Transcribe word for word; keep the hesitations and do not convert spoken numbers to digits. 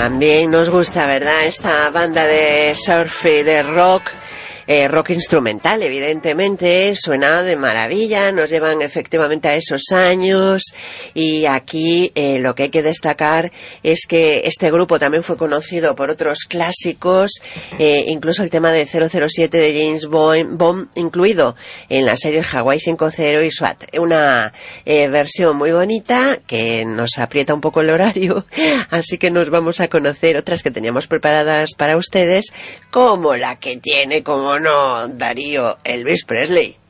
También nos gusta, ¿verdad? Esta banda de surf y de rock. Eh, rock instrumental, evidentemente, suena de maravilla, nos llevan efectivamente a esos años, y aquí eh, lo que hay que destacar es que este grupo también fue conocido por otros clásicos, eh, incluso el tema de cero cero siete de James Bond, incluido en la serie Hawaii cinco cero y SWAT. Una eh, versión muy bonita que nos aprieta un poco el horario, así que nos vamos a conocer otras que teníamos preparadas para ustedes, como la que tiene, como no, Darío, Elvis Presley.